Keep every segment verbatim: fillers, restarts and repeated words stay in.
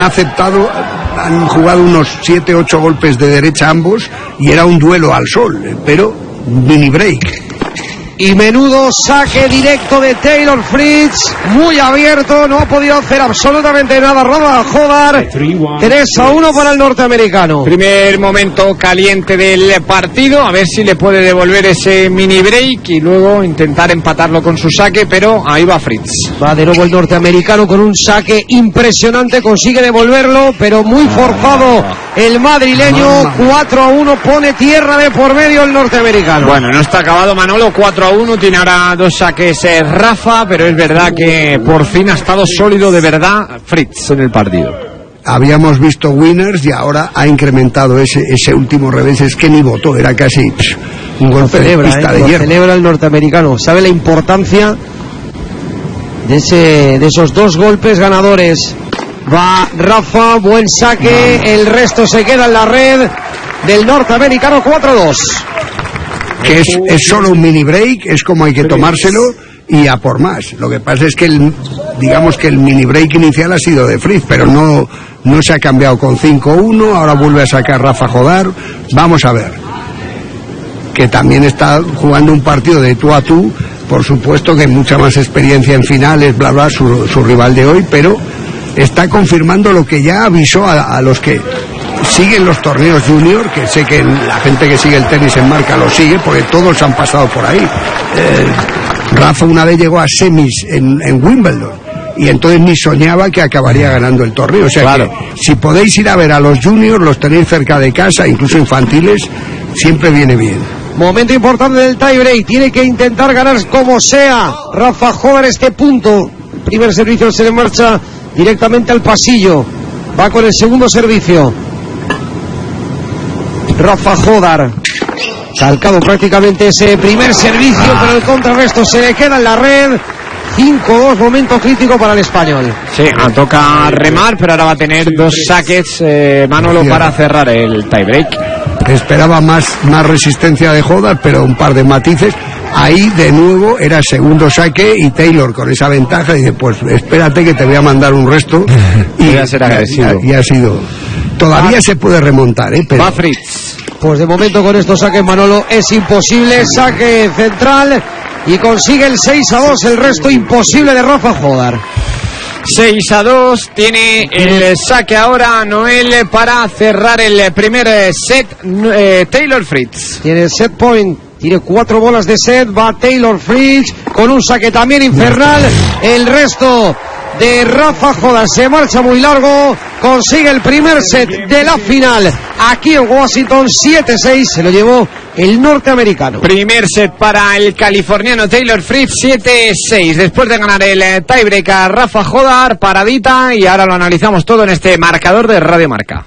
aceptado, han jugado unos siete ocho golpes de derecha ambos y era un duelo al sol, pero mini break. Y menudo saque directo de Taylor Fritz, muy abierto, no ha podido hacer absolutamente nada Rafa Hodar. tres a uno para el norteamericano. Primer momento caliente del partido, a ver si le puede devolver ese mini break y luego intentar empatarlo con su saque, pero ahí va Fritz. Va de nuevo el norteamericano con un saque impresionante, consigue devolverlo, pero muy forzado el madrileño. Cuatro a uno, pone tierra de por medio el norteamericano. Bueno, no está acabado Manolo, cuatro a uno, tiene ahora dos saques eh, Rafa, pero es verdad que por fin ha estado sólido de verdad Fritz en el partido. Habíamos visto winners y ahora ha incrementado ese, ese último revés, es que ni votó, era casi psh, un golpe celebra, de pista eh, de hierro. Celebra el norteamericano, sabe la importancia de, ese, de esos dos golpes ganadores. Va Rafa, buen saque, no. El resto se queda en la red del norteamericano. Cuatro a dos. Que es, es solo un mini break, es como hay que tomárselo y a por más. Lo que pasa es que el, digamos que el mini break inicial ha sido de Fritz, pero no, no se ha cambiado con cinco uno, ahora vuelve a sacar Rafa Hodar. Vamos a ver, que también está jugando un partido de tú a tú, por supuesto que mucha más experiencia en finales, bla bla, su, su rival de hoy, pero está confirmando lo que ya avisó a, a los que siguen los torneos junior, que sé que la gente que sigue el tenis en marca lo sigue, porque todos han pasado por ahí. Eh, Rafa una vez llegó a semis en, en Wimbledon, y entonces ni soñaba que acabaría ganando el torneo. O sea, claro, que si podéis ir a ver a los juniors, los tenéis cerca de casa, incluso infantiles, siempre viene bien. Momento importante del tiebreak, tiene que intentar ganar como sea Rafa Hodar este punto. Primer servicio se le marcha directamente al pasillo, va con el segundo servicio. Rafa Hodar, calcado prácticamente ese primer servicio, ah. pero el contrarresto se le queda en la red. cinco dos, momento crítico para el español. Sí, toca remar, pero ahora va a tener dos saques eh, Manolo para cerrar el tiebreak. Esperaba más, más resistencia de Hodar, pero un par de matices. Ahí de nuevo era segundo saque y Taylor con esa ventaja dice, pues espérate que te voy a mandar un resto. Y, y, y, y ha sido... Todavía va, se puede remontar, ¿eh? Pero... Va Fritz. Pues de momento con estos saques Manolo es imposible. Saque central y consigue el seis a dos, el resto imposible de Rafa Hodar. seis a dos, tiene el saque ahora Noel para cerrar el primer set. eh, Taylor Fritz. Tiene set point, tiene cuatro bolas de set, va Taylor Fritz con un saque también infernal. El resto de Rafa Hodar se marcha muy largo, consigue el primer set de la final aquí en Washington. Siete seis se lo llevó el norteamericano. Primer set para el californiano Taylor Fritz, siete seis, después de ganar el tiebreak a Rafa Hodar, paradita, y ahora lo analizamos todo en este marcador de Radio Marca.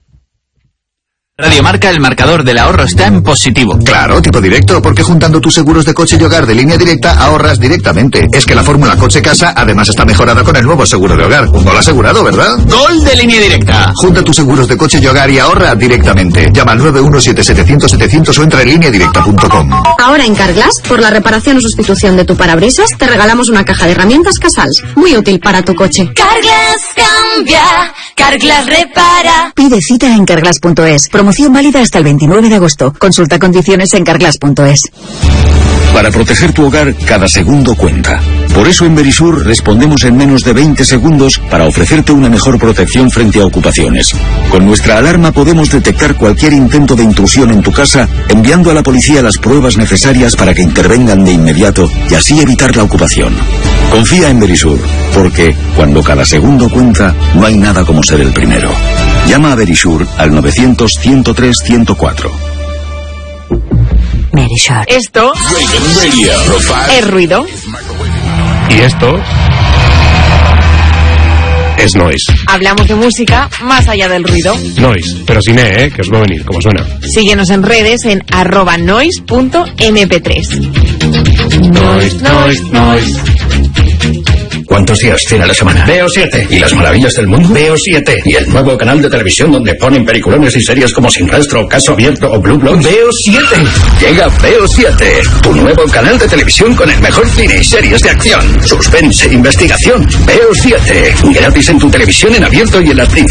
Radio Marca, el marcador del ahorro está en positivo. Claro, tipo directo, porque juntando tus seguros de coche y hogar de Línea Directa ahorras directamente. Es que la fórmula coche-casa además está mejorada con el nuevo seguro de hogar. Un gol asegurado, ¿verdad? ¡Gol de Línea Directa! Junta tus seguros de coche y hogar y ahorra directamente. Llama al nueve uno siete siete cero cero setecientos o entra en línea directa punto com. Ahora en Carglass, por la reparación o sustitución de tu parabrisas, te regalamos una caja de herramientas Casals. Muy útil para tu coche. Carglass cambia, Carglass repara. Pide cita en carglass punto es. Promoción válida hasta el veintinueve de agosto. Consulta condiciones en carglass punto es. Para proteger tu hogar, cada segundo cuenta. Por eso en Verisur respondemos en menos de veinte segundos para ofrecerte una mejor protección frente a ocupaciones. Con nuestra alarma podemos detectar cualquier intento de intrusión en tu casa, enviando a la policía las pruebas necesarias para que intervengan de inmediato y así evitar la ocupación. Confía en Verisur, porque cuando cada segundo cuenta, no hay nada como ser el primero. Llama a Verisur al novecientos, ciento tres, ciento cuatro. Verisur. Esto es ruido. Y esto es noise. Hablamos de música más allá del ruido. Noise, pero sin E, ¿eh? Que os va a venir, como suena. Síguenos en redes en arroba noise punto eme pe tres. Noise, noise, noise. ¿Cuántos días tiene la semana? Veo siete. ¿Y las maravillas del mundo? Veo siete. ¿Y el nuevo canal de televisión donde ponen peliculones y series como Sin Rastro, Caso Abierto o Blue Bloods? Veo siete. Llega Veo siete, tu nuevo canal de televisión con el mejor cine y series de acción, suspense, investigación. Veo siete. Gratis en tu televisión en abierto y en las